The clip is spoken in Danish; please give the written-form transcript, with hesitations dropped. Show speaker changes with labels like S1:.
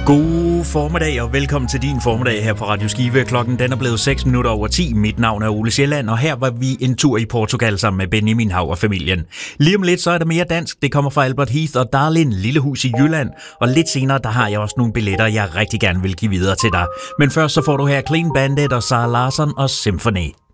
S1: God formiddag og velkommen til din formiddag her på Radio Skive. Klokken den er blevet 6 minutter over 10. Mit navn er Ole Sjælland, og her var vi en tur i Portugal sammen med Benjamin Hav og familien. Lige om lidt så er der mere dansk. Det kommer fra Albert Heath og Darlin, Lillehus i Jylland. Og lidt senere der har jeg også nogle billetter, jeg rigtig gerne vil give videre til dig. Men først så får du her Clean Bandit og Sarah Larsson og Symphony.